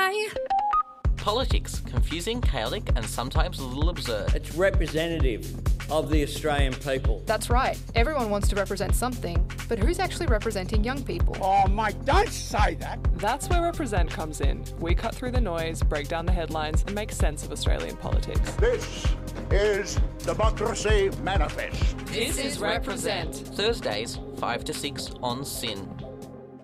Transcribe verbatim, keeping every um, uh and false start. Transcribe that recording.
Bye. Politics, confusing, chaotic and sometimes a little absurd. It's representative of the Australian people. That's right. Everyone wants to represent something, but who's actually representing young people? Oh, mate, don't say that. That's where Represent comes in. We cut through the noise, break down the headlines and make sense of Australian politics. This is Democracy Manifest. This is Represent. Thursdays, five to six on S Y N.